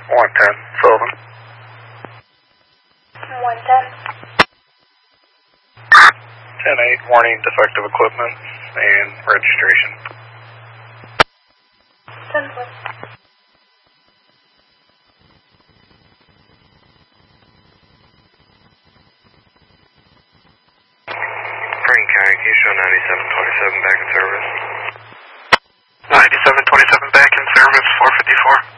110, Sullivan. 110. 10-8, warning defective equipment and registration. 10-4. Franklin County, can you show 9727 back in service? 9727 back in service, 454.